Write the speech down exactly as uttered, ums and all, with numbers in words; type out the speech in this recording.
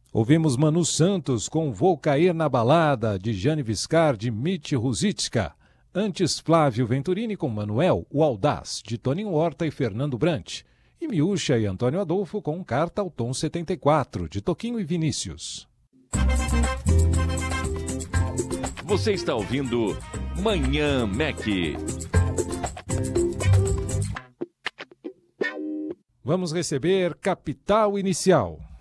Ouvimos Manu Santos com Vou Cair na Balada, de Jane Viscar, de Mitch Ruzicka. Antes, Flávio Venturini com Manuel, o Audaz, de Toninho Horta e Fernando Brant. E Miúcha e Antônio Adolfo com Carta ao Tom setenta e quatro, de Toquinho e Vinícius. Você está ouvindo Manhã Mac. Vamos receber Capital Inicial.